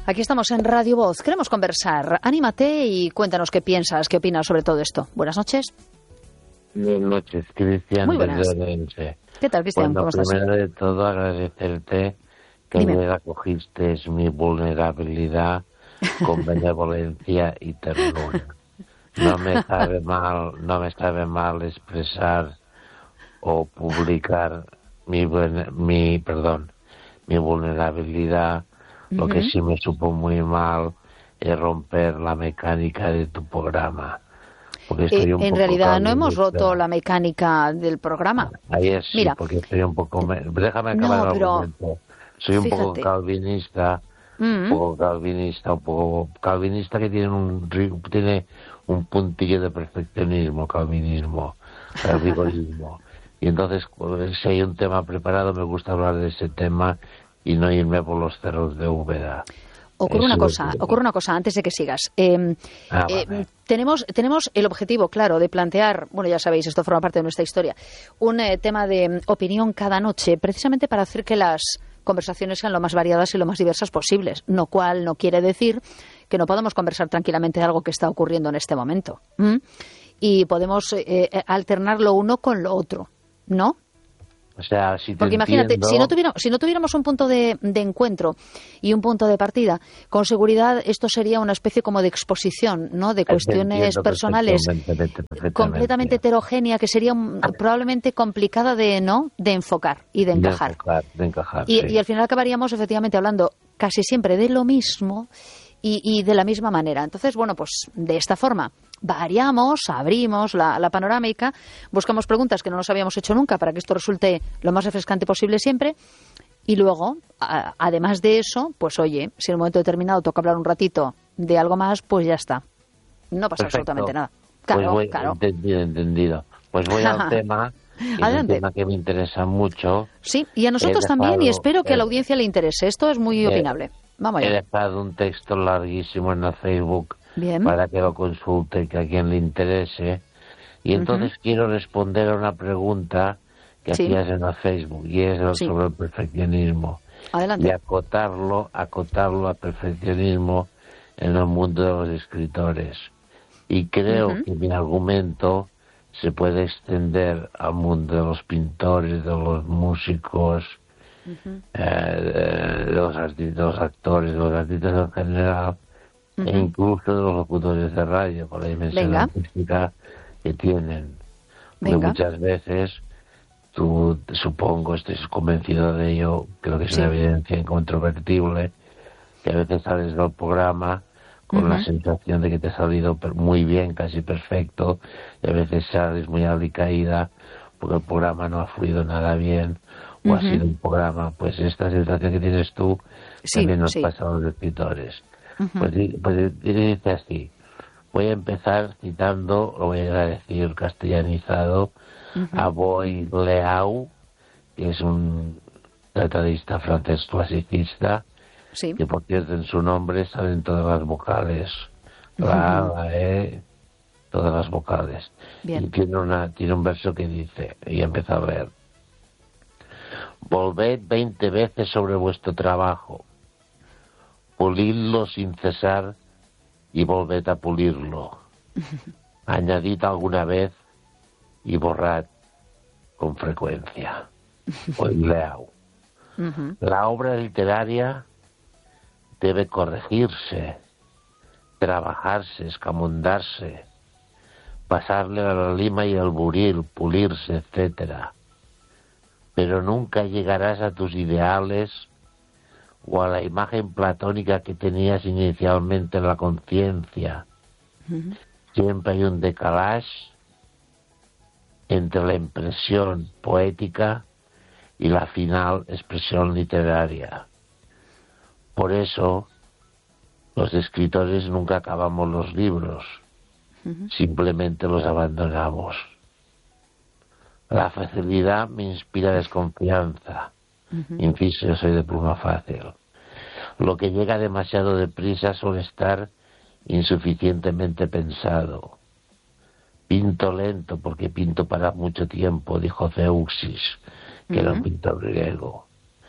Aquí estamos en Radio Voz. Queremos conversar. Anímate y cuéntanos qué piensas, qué opinas sobre todo esto. Buenas noches. Buenas noches, Cristian. Muy buenas. Desde Orense. ¿Qué tal, Cristian? Bueno, ¿Cómo estás? primero de todo agradecerte que Dime. me acogiste mi vulnerabilidad con benevolencia y ternura. No me sabe mal expresar o publicar mi vulnerabilidad. Lo que sí me supo muy mal es romper la mecánica de tu programa. Porque estoy un En poco realidad no hemos calvinista. roto la mecánica del programa. Ayer sí, Mira, porque estoy un poco... Déjame acabar no, el pero argumento. Soy un poco fíjate. calvinista, un poco calvinista que tiene un puntillo de perfeccionismo, calvinismo, el rigorismo. Y entonces, si hay un tema preparado, me gusta hablar de ese tema y no irme por los cerros de Úbeda. Ocurre una cosa antes de que sigas. Vale. Tenemos el objetivo, claro, de plantear, bueno, ya sabéis, esto forma parte de nuestra historia, un tema de opinión cada noche, precisamente para hacer que las conversaciones sean lo más variadas y lo más diversas posibles, lo cual no quiere decir que no podamos conversar tranquilamente de algo que está ocurriendo en este momento. Y podemos alternar lo uno con lo otro, ¿no? O sea, si te Porque imagínate, entiendo, si no tuviéramos un punto de encuentro y un punto de partida, con seguridad esto sería una especie como de exposición, ¿no? De cuestiones entiendo personales perfectamente. completamente heterogénea, que sería probablemente complicada de enfocar y de encajar. De encajar, Y, sí. y al final acabaríamos efectivamente hablando casi siempre de lo mismo y de la misma manera. Entonces, bueno, pues de esta forma variamos, abrimos la panorámica, buscamos preguntas que no nos habíamos hecho nunca para que esto resulte lo más refrescante posible siempre. Y luego, además de eso, pues oye, si en un momento determinado toca hablar un ratito de algo más, pues ya está. No pasa Perfecto. absolutamente nada. Claro, Pues claro. Entendido. Pues voy al tema, que es un Adelante. tema que me interesa mucho. Sí, y a nosotros He también, y dejado- espero que a la audiencia le interese. Esto es muy opinable. Vamos He allá. dejado un texto larguísimo en el Facebook Bien. para que lo consulte, que a quien le interese. Y entonces quiero responder a una pregunta que Sí. hacías en el Facebook, y es Sí. sobre el perfeccionismo. Adelante. Y acotarlo al perfeccionismo en el mundo de los escritores. Y creo que mi argumento se puede extender al mundo de los pintores, de los músicos, de los actores, de los artistas en general, e incluso de los locutores de radio, por la dimensión Venga. artística que tienen. Porque Venga. muchas veces, tú, supongo, estoy convencido de ello, creo que es una Sí. evidencia incontrovertible, que a veces sales del programa con la sensación de que te ha salido muy bien, casi perfecto, y a veces sales muy alicaída porque el programa no ha fluido nada bien, o ha sido un programa, pues esta sensación que tienes tú Sí, también nos sí. pasa a los escritores. Pues dice así, voy a empezar citando, lo voy a decir castellanizado, a Boy Leau, que es un tratadista francés clasicista, Sí. que por cierto en su nombre salen todas las vocales, la A, la E, todas las vocales. Bien. Y tiene un verso que dice, y empieza a leer: volved 20 veces sobre vuestro trabajo, pulidlo sin cesar y volved a pulirlo. Añadid alguna vez y borrad con frecuencia. Hoy Leau. La obra literaria debe corregirse, trabajarse, escamondarse, pasarle a la lima y al buril, pulirse, etcétera. Pero nunca llegarás a tus ideales o a la imagen platónica que tenías inicialmente en la conciencia. Siempre hay un decalage entre la impresión poética y la final expresión literaria. Por eso, los escritores nunca acabamos los libros, simplemente los abandonamos. La facilidad me inspira desconfianza. Insisto, yo soy de pluma fácil. Lo que llega demasiado deprisa suele estar insuficientemente pensado. Pinto lento porque pinto para mucho tiempo, dijo Zeuxis, que era un pintor griego.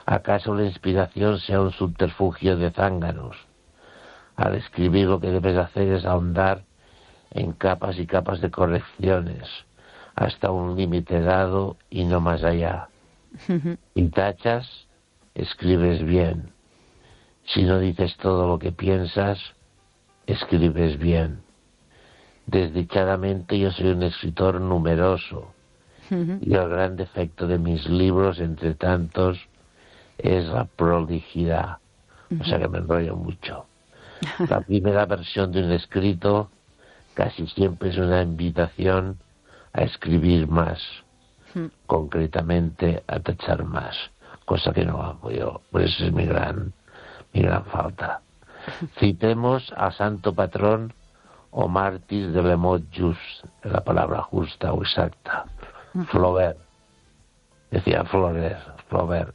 ¿Acaso la inspiración sea un subterfugio de zánganos? Al escribir lo que debes hacer es ahondar en capas y capas de correcciones, hasta un límite dado y no más allá. Y tachas, escribes bien. Si no dices todo lo que piensas, escribes bien. Desdichadamente yo soy un escritor numeroso, y el gran defecto de mis libros, entre tantos, es la prolijidad. O sea que me enrollo mucho. La primera versión de un escrito casi siempre es una invitación a escribir más, concretamente a tachar más, cosa que no hago yo, pues esa es mi gran falta. Citemos al santo patrón o mártir de l'emot just, de la palabra justa o exacta, Flaubert. Decía Flaubert.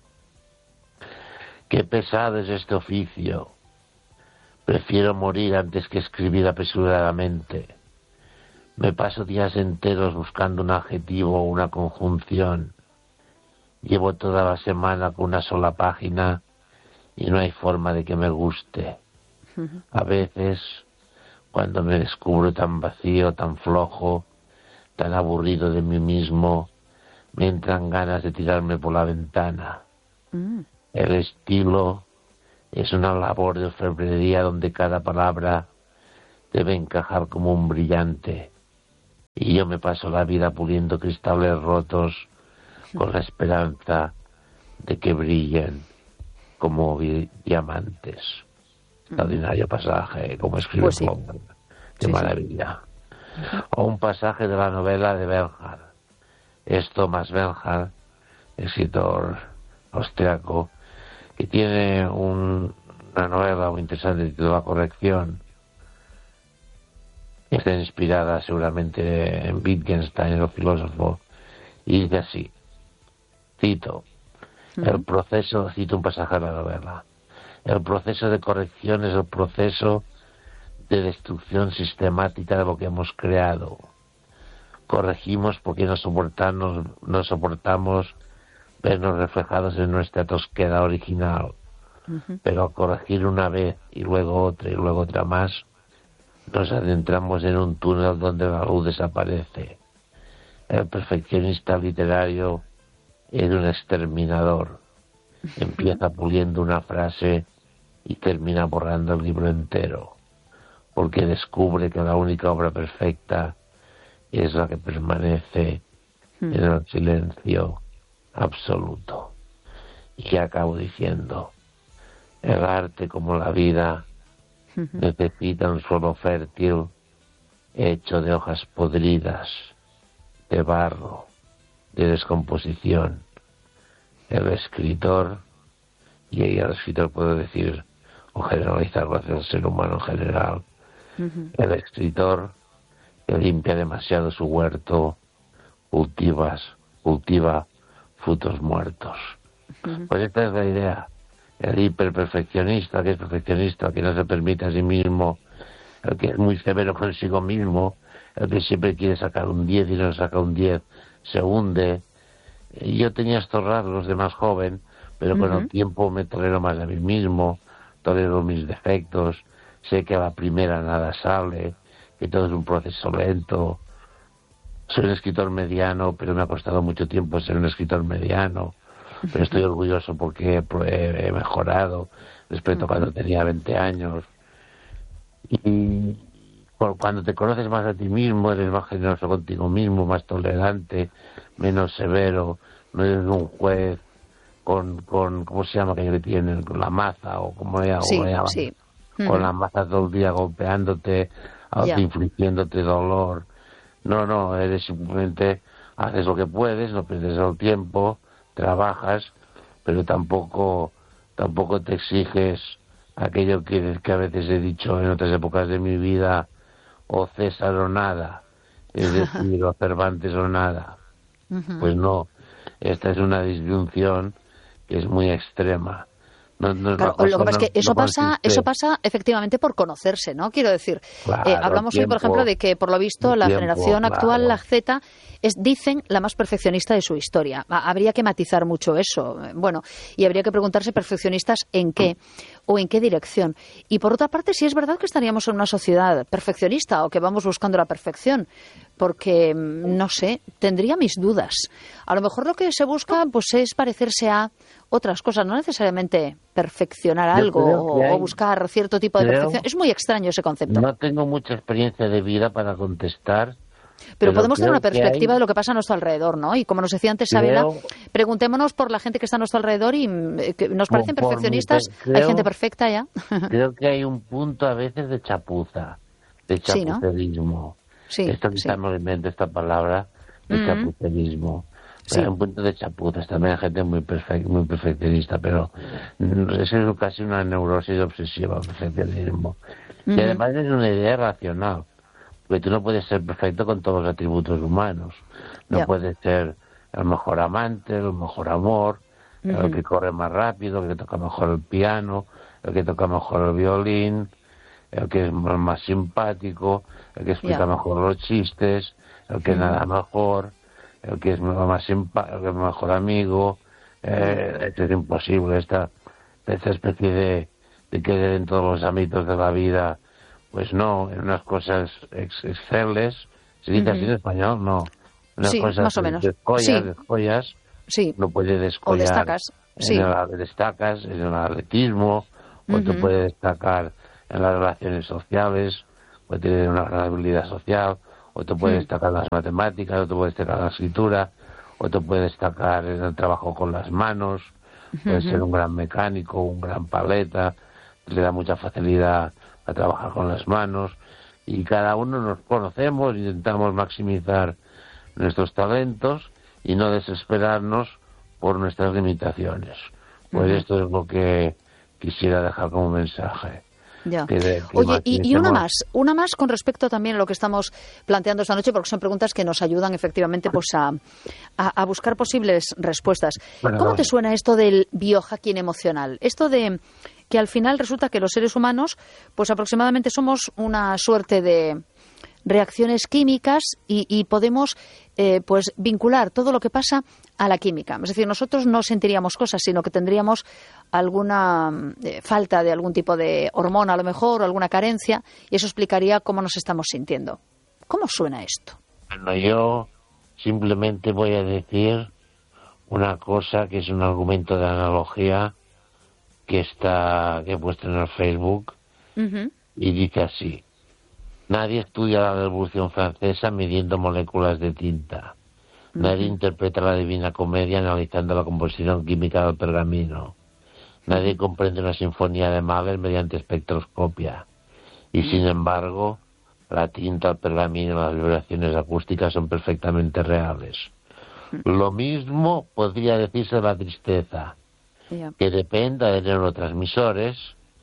Qué pesado es este oficio. Prefiero morir antes que escribir apresuradamente. Me paso días enteros buscando un adjetivo o una conjunción. Llevo toda la semana con una sola página y no hay forma de que me guste. A veces, cuando me descubro tan vacío, tan flojo, tan aburrido de mí mismo, me entran ganas de tirarme por la ventana. El estilo es una labor de orfebrería donde cada palabra debe encajar como un brillante. Y yo me paso la vida puliendo cristales rotos con la esperanza de que brillen como diamantes. Extraordinario pasaje, como escribe Pues sí. Flaubert. Qué maravilla. O un pasaje de la novela de Bernhard. Es Thomas Bernhard, escritor austriaco, que tiene una novela muy interesante titulada Corrección. Está inspirada seguramente en Wittgenstein, el filósofo, y dice así, cito un pasaje de la novela, el proceso de corrección es el proceso de destrucción sistemática de lo que hemos creado. Corregimos porque no soportamos vernos reflejados en nuestra tosquedad original. Pero al corregir una vez y luego otra más, nos adentramos en un túnel donde la luz desaparece. El perfeccionista literario es un exterminador. Empieza puliendo una frase y termina borrando el libro entero, porque descubre que la única obra perfecta es la que permanece en el silencio absoluto. Y acabo diciendo, el arte como la vida necesita un suelo fértil hecho de hojas podridas, de barro, de descomposición. El escritor, y ahí el escritor puedo decir o generalizarlo hacia el ser humano en general, el escritor que limpia demasiado su huerto cultiva frutos muertos. Pues esta es la idea. El hiperperfeccionista, que es perfeccionista, que no se permite a sí mismo, el que es muy severo consigo mismo, el que siempre quiere sacar un 10 y no saca un 10, se hunde. Yo tenía estos rasgos de más joven, pero con el tiempo me tolero más a mí mismo, tolero mis defectos, sé que a la primera nada sale, que todo es un proceso lento. Soy un escritor mediano, pero me ha costado mucho tiempo ser un escritor mediano. Pero estoy orgulloso porque he mejorado respecto a cuando tenía 20 años. Y cuando te conoces más a ti mismo, eres más generoso contigo mismo, más tolerante, menos severo, no eres un juez con ¿cómo se llama que le tienen? Con la maza o como le llaman. Sí. Con la maza todo el día golpeándote, infligiéndote dolor. No, eres simplemente, haces lo que puedes, no pierdes el tiempo, trabajas, pero tampoco te exiges aquello que a veces he dicho en otras épocas de mi vida, o César o nada, es decir, o Cervantes o nada. Pues no, esta es una disyunción que es muy extrema. Claro, lo que pasa es que eso pasa efectivamente por conocerse, ¿no? Quiero decir, hablamos hoy, por ejemplo, de que por lo visto la generación actual, la Z, dicen la más perfeccionista de su historia. Habría que matizar mucho eso. Bueno, y habría que preguntarse perfeccionistas en qué o en qué dirección. Y por otra parte, si es verdad que estaríamos en una sociedad perfeccionista o que vamos buscando la perfección, porque, no sé, tendría mis dudas. A lo mejor lo que se busca pues es parecerse a otras cosas, no necesariamente perfeccionar algo o buscar cierto tipo de perfección. Es muy extraño ese concepto. No tengo mucha experiencia de vida para contestar. Pero podemos tener una perspectiva de lo que pasa a nuestro alrededor, ¿no? Y como nos decía antes Sabela, preguntémonos por la gente que está a nuestro alrededor y que nos parecen perfeccionistas. Hay gente perfecta ya. Creo que hay un punto a veces de chapuza, de chapucerismo. Sí, Esto que estamos en mente, esta palabra, de chapucerismo. Hay un punto de chapuzas, también hay gente muy perfeccionista, pero eso es casi una neurosis obsesiva, el perfeccionismo. Y además es una idea racional. Porque tú no puedes ser perfecto con todos los atributos humanos. No puedes ser el mejor amante, el mejor amor, el que corre más rápido, el que toca mejor el piano, el que toca mejor el violín, el que es más simpático, el que explica mejor los chistes, el que nada mejor, el que es más simpático, el que es mejor amigo. Esto es imposible, esta especie de querer en todos los ámbitos de la vida. Pues no, en unas cosas exceles, se dice así en español, no. En unas cosas más o menos. Descollas, no puedes descollar. O destacas, destacas en el atletismo, o te puedes destacar en las relaciones sociales, o tener una gran habilidad social, o te puedes destacar en las matemáticas, o te puedes destacar en la escritura, o te puedes destacar en el trabajo con las manos, puedes ser un gran mecánico, un gran paleta, le da mucha facilidad a trabajar con las manos, y cada uno nos conocemos, intentamos maximizar nuestros talentos y no desesperarnos por nuestras limitaciones. Pues esto es lo que quisiera dejar como mensaje. Oye, y una más con respecto también a lo que estamos planteando esta noche, porque son preguntas que nos ayudan efectivamente pues a buscar posibles respuestas. ¿Cómo te suena esto del biohacking emocional? Esto de que al final resulta que los seres humanos pues aproximadamente somos una suerte de reacciones químicas y podemos pues vincular todo lo que pasa a la química. Es decir, nosotros no sentiríamos cosas, sino que tendríamos alguna falta de algún tipo de hormona a lo mejor, o alguna carencia, y eso explicaría cómo nos estamos sintiendo. ¿Cómo suena esto? Bueno, yo simplemente voy a decir una cosa que es un argumento de analogía que he puesto en el Facebook y dice así: nadie estudia la Revolución Francesa midiendo moléculas de tinta. Nadie interpreta la Divina Comedia analizando la composición química del pergamino. Nadie comprende una sinfonía de Mahler mediante espectroscopia. Y sin embargo, la tinta, el pergamino, las vibraciones acústicas son perfectamente reales. Lo mismo podría decirse de la tristeza, que dependa de neurotransmisores,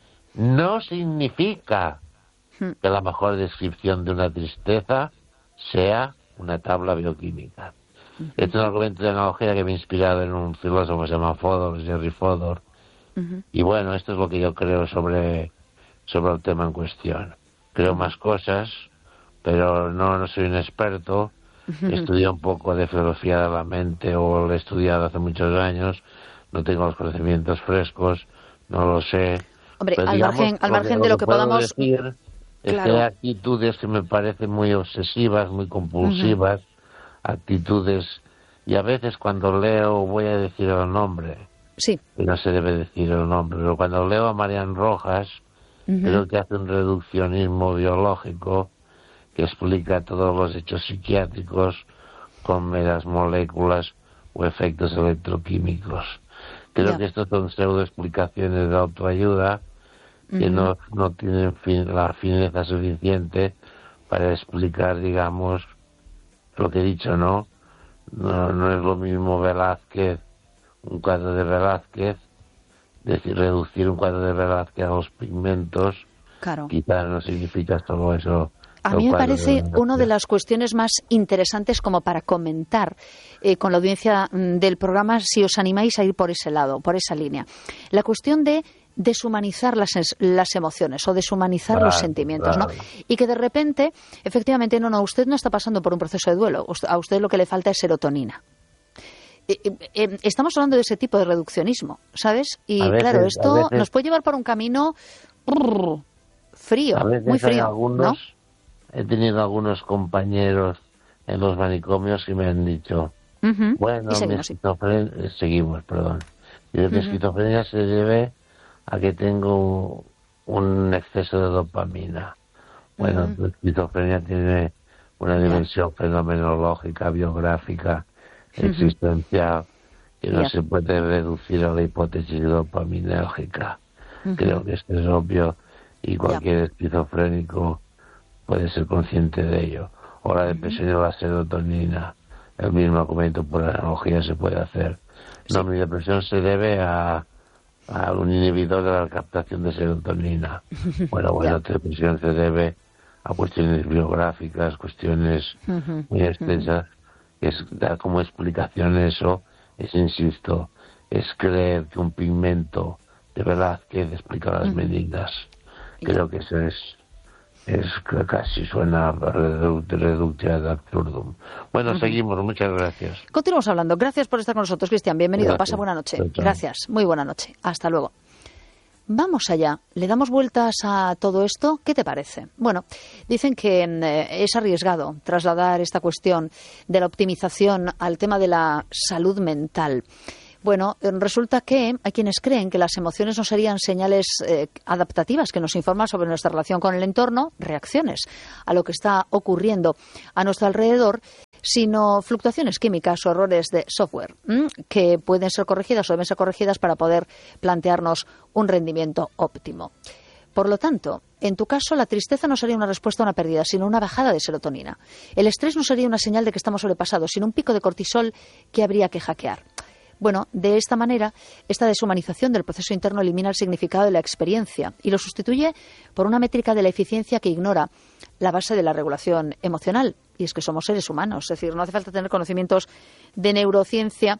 no significa que la mejor descripción de una tristeza sea una tabla bioquímica. Este es un argumento de analogía que me ha inspirado en un filósofo que se llama Jerry Fodor. Y bueno, esto es lo que yo creo sobre el tema en cuestión. Creo más cosas, pero no soy un experto. Estudié un poco de filosofía de la mente, o lo he estudiado hace muchos años. No tengo los conocimientos frescos, no lo sé. Hombre, al margen de lo que podamos decir es que hay actitudes que me parecen muy obsesivas, muy compulsivas, actitudes, y a veces cuando leo voy a decir el nombre, y no se debe decir el nombre, pero cuando leo a Marian Rojas, creo que hace un reduccionismo biológico que explica todos los hechos psiquiátricos con meras moléculas o efectos electroquímicos. Creo que estos son pseudoexplicaciones de autoayuda que no tienen la fineza suficiente para explicar, digamos, lo que he dicho, ¿no? No es lo mismo Velázquez, un cuadro de Velázquez, decir, reducir un cuadro de Velázquez a los pigmentos, quizás no significa solo eso A mí me parece una de las cuestiones más interesantes como para comentar con la audiencia del programa, si os animáis a ir por ese lado, por esa línea. La cuestión de deshumanizar las emociones o deshumanizar los sentimientos, ¿no? Y que de repente, efectivamente, usted no está pasando por un proceso de duelo, a usted lo que le falta es serotonina. Estamos hablando de ese tipo de reduccionismo, ¿sabes? Y claro, esto nos puede llevar por un camino frío, muy frío, ¿no? He tenido algunos compañeros en los manicomios que me han dicho, bueno, mi esquizofrenia se debe a que tengo un exceso de dopamina. Bueno, la esquizofrenia tiene una dimensión fenomenológica, biográfica, existencial, que no se puede reducir a la hipótesis dopaminérgica. Creo que esto es obvio y cualquier esquizofrénico puede ser consciente de ello. O la depresión y la serotonina, el mismo argumento por analogía se puede hacer. No, mi depresión se debe a un inhibidor de la captación de serotonina. Bueno, la depresión se debe a cuestiones biográficas, cuestiones muy extensas. Dar como explicación eso es, insisto, es creer que un pigmento de Velázquez explica las medidas. Creo que eso es casi suena reductio ad absurdum. Bueno, seguimos, muchas gracias. Continuamos hablando. Gracias por estar con nosotros, Cristian. Bienvenido. Gracias. Pasa buena noche. Chao, chao. Gracias. Muy buena noche. Hasta luego. Vamos allá. ¿Le damos vueltas a todo esto? ¿Qué te parece? Bueno, dicen que es arriesgado trasladar esta cuestión de la optimización al tema de la salud mental. Bueno, resulta que hay quienes creen que las emociones no serían señales adaptativas que nos informan sobre nuestra relación con el entorno, reacciones a lo que está ocurriendo a nuestro alrededor, sino fluctuaciones químicas o errores de software que pueden ser corregidas o deben ser corregidas para poder plantearnos un rendimiento óptimo. Por lo tanto, en tu caso, la tristeza no sería una respuesta a una pérdida, sino una bajada de serotonina. El estrés no sería una señal de que estamos sobrepasados, sino un pico de cortisol que habría que hackear. Bueno, de esta manera, esta deshumanización del proceso interno elimina el significado de la experiencia y lo sustituye por una métrica de la eficiencia que ignora la base de la regulación emocional. Y es que somos seres humanos, es decir, no hace falta tener conocimientos de neurociencia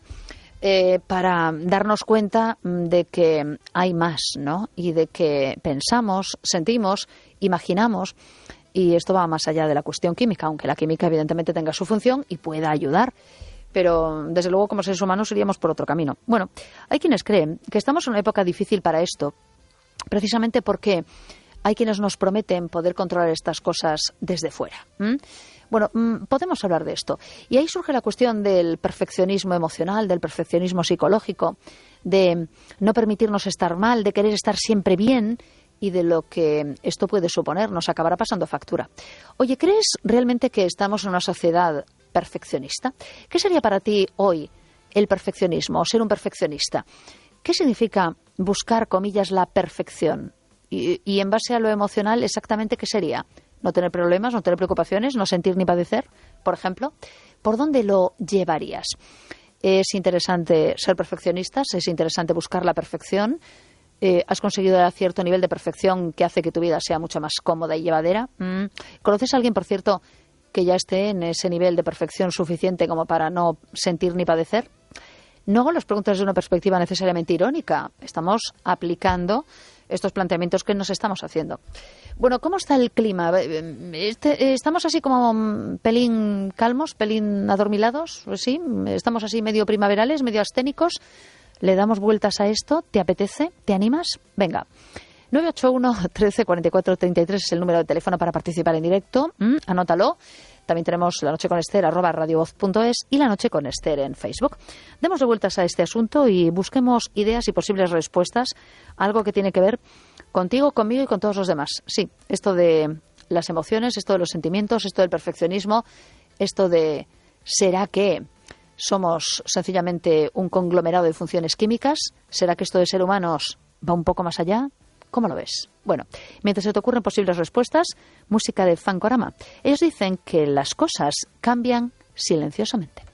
para darnos cuenta de que hay más, ¿no? Y de que pensamos, sentimos, imaginamos, y esto va más allá de la cuestión química, aunque la química evidentemente tenga su función y pueda ayudar. Pero, desde luego, como seres humanos iríamos por otro camino. Bueno, hay quienes creen que estamos en una época difícil para esto, precisamente porque hay quienes nos prometen poder controlar estas cosas desde fuera. Bueno, podemos hablar de esto. Y ahí surge la cuestión del perfeccionismo emocional, del perfeccionismo psicológico, de no permitirnos estar mal, de querer estar siempre bien y de lo que esto puede suponer. Nos acabará pasando factura. Oye, ¿crees realmente que estamos en una sociedad perfeccionista? ¿Qué sería para ti hoy el perfeccionismo o ser un perfeccionista? ¿Qué significa buscar, comillas, la perfección? Y en base a lo emocional, exactamente qué sería. No tener problemas, no tener preocupaciones, no sentir ni padecer, por ejemplo. ¿Por dónde lo llevarías? Es interesante ser perfeccionistas, es interesante buscar la perfección. ¿Has conseguido cierto nivel de perfección que hace que tu vida sea mucho más cómoda y llevadera? ¿Conoces a alguien, por cierto, que ya esté en ese nivel de perfección suficiente como para no sentir ni padecer? No hago las preguntas desde una perspectiva necesariamente irónica. Estamos aplicando estos planteamientos que nos estamos haciendo. Bueno, ¿cómo está el clima? ¿Estamos así como pelín calmos, pelín adormilados? ¿Sí? ¿Estamos así medio primaverales, medio asténicos? ¿Le damos vueltas a esto? ¿Te apetece? ¿Te animas? Venga. 981 13 44 33 es el número de teléfono para participar en directo. Anótalo. También tenemos La Noche con Esther @radiovoz.es y La Noche con Esther en Facebook. Démosle vueltas a este asunto y busquemos ideas y posibles respuestas a algo que tiene que ver contigo, conmigo y con todos los demás. Sí, esto de las emociones, esto de los sentimientos, esto del perfeccionismo, esto de ¿será que somos sencillamente un conglomerado de funciones químicas? ¿Será que esto de ser humanos va un poco más allá? ¿Cómo lo ves? Bueno, mientras se te ocurren posibles respuestas, música de Fancorama. Ellos dicen que las cosas cambian silenciosamente.